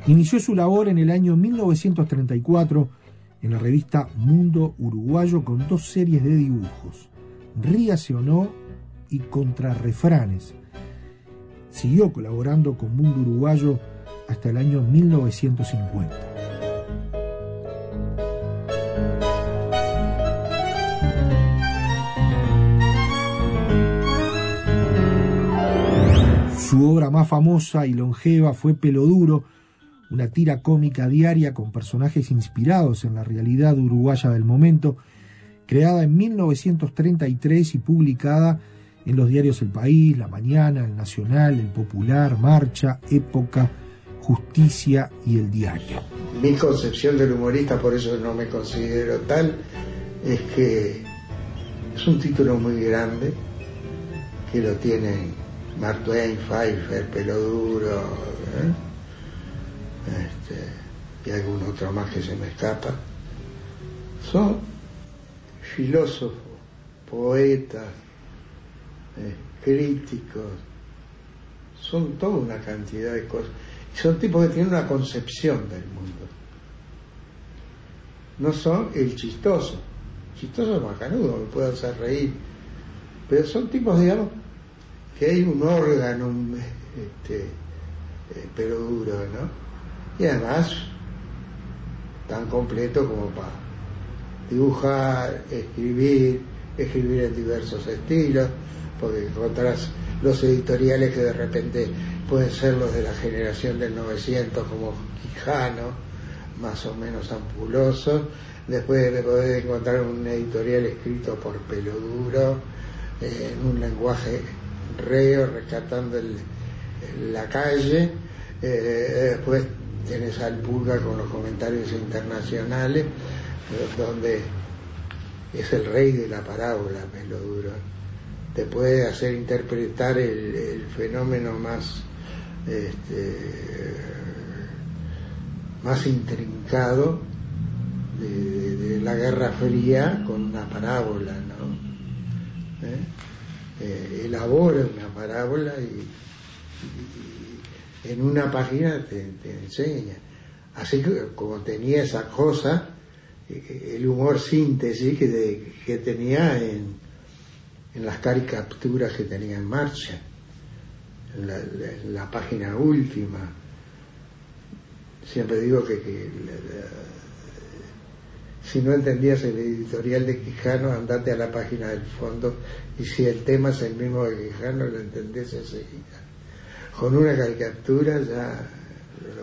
Inició su labor en el año 1934 en la revista Mundo Uruguayo con 2 series de dibujos, Ríase o no y Contrarrefranes. Siguió colaborando con Mundo Uruguayo hasta el año 1950. Su obra más famosa y longeva fue Peloduro, una tira cómica diaria con personajes inspirados en la realidad uruguaya del momento, creada en 1933 y publicada en los diarios El País, La Mañana, El Nacional, El Popular, Marcha, Época, Justicia y El Diario. Mi concepción del humorista, por eso no me considero tal, es que es un título muy grande, que lo tienen Mark Twain, Pfeiffer, Peloduro, y algún otro más que se me escapa. Son filósofos, poetas, críticos, son toda una cantidad de cosas. Son tipos que tienen una concepción del mundo. No son el chistoso. Chistoso es macanudo, me puede hacer reír. Pero son tipos, digamos, que hay un órgano, pero duro, ¿no? Y además, tan completo como para dibujar, escribir en diversos estilos, porque encontrás los editoriales que de repente pueden ser los de la generación del 900 como Quijano, más o menos ampulosos. Después le podés encontrar un editorial escrito por Peloduro, en un lenguaje reo, rescatando la calle. Después tenés al Pulga con los comentarios internacionales, donde es el rey de la parábola, Peloduro. Te puede hacer interpretar el fenómeno más intrincado de la Guerra Fría con una parábola, ¿no? Elabora una parábola y en una página te enseña. Así que como tenía esa cosa, el humor síntesis que tenía en las caricaturas que tenía en Marcha, en la página última. Siempre digo que si no entendías el editorial de Quijano, andate a la página del fondo, y si el tema es el mismo de Quijano, lo entendés enseguida. Con una caricatura ya